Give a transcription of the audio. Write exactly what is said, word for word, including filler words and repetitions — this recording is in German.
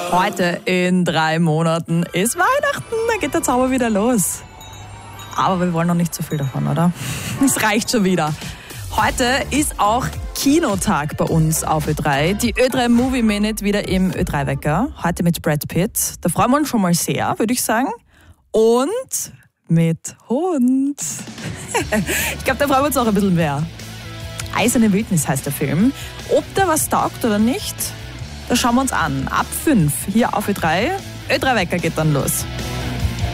Heute in drei Monaten ist Weihnachten, da geht der Zauber wieder los. Aber wir wollen noch nicht zu viel davon, oder? Es reicht schon wieder. Heute ist auch Kinotag bei uns auf Ö drei. Die Ö drei Movie Minute wieder im Ö drei Wecker. Heute mit Brad Pitt. Da freuen wir uns schon mal sehr, würde ich sagen. Und mit Hund. Ich glaube, da freuen wir uns auch ein bisschen mehr. Eiserne Wildnis heißt der Film. Ob der was taugt oder nicht, das schauen wir uns an. Ab fünf hier auf Ö drei. Ö drei Wecker geht dann los.